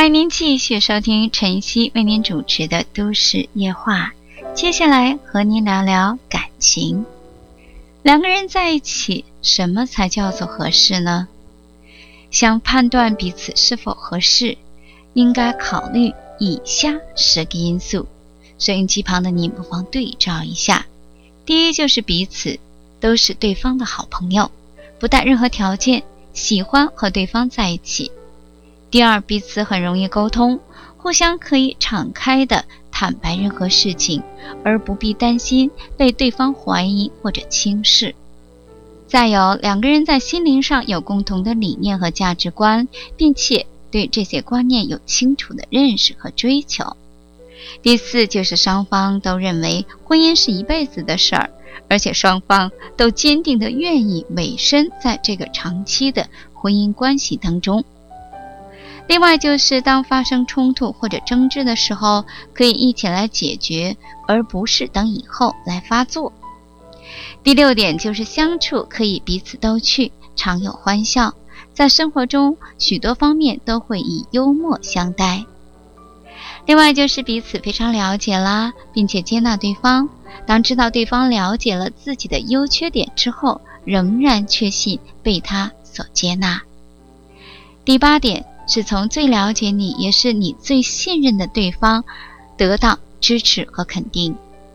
欢迎您继续收听晨曦为您主持的都市夜话。接下来和您聊聊感情。两个人在一起，什么才叫做合适呢？想判断彼此是否合适，应该考虑以下10个因素。收音机旁的您不妨对照一下。第一，就是彼此都是对方的好朋友，不带任何条件，喜欢和对方在一起。第二，彼此很容易沟通，互相可以敞开地坦白任何事情，而不必担心被对方怀疑或者轻视。再有，两个人在心灵上有共同的理念和价值观，并且对这些观念有清楚的认识和追求。第四，就是双方都认为婚姻是一辈子的事儿，而且双方都坚定地愿意委身在这个长期的婚姻关系当中。另外，就是当发生冲突或者争执的时候，可以一起来解决，而不是等以后来发作。第6点，就是相处可以彼此逗趣，常有欢笑，在生活中许多方面都会以幽默相待。另外，就是彼此非常了解啦，并且接纳对方，当知道对方了解了自己的优缺点之后，仍然确信被他所接纳。第8点，是从最了解你也是你最信任的对方得到支持和肯定。